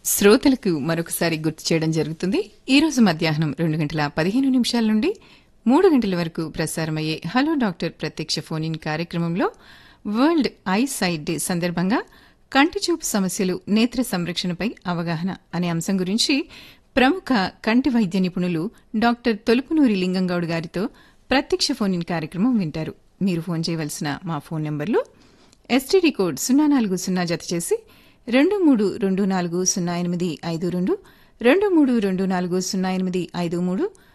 శ్రోతలకు మరొకసారి గుర్తు చేయడం జరుగుతుంది. ఈ రోజు మధ్యాహ్నం 2:15 నుండి 3 వరకు ప్రసారమయ్యే హలో డాక్టర్ ప్రత్యక్ష ఫోన్ ఇన్ కార్యక్రమంలో వరల్డ్ ఐ సైట్ డే సందర్భంగా కంటిచూపు సమస్యలు, నేత్ర సంరక్షణపై అవగాహన అనే అంశం గురించి ప్రముఖ కంటి వైద్య నిపుణులు డాక్టర్ తొలుపునూరి లింగంగౌడ్ గారితో ప్రత్యక్ష ఫోన్ ఇన్ కార్యక్రమం వింటారు. మీరు ఫోన్ చేయవలసిన మా ఫోన్ నంబర్లు ఎస్టీడీ కోడ్ 040 జత చేసి 23240852, 23240853,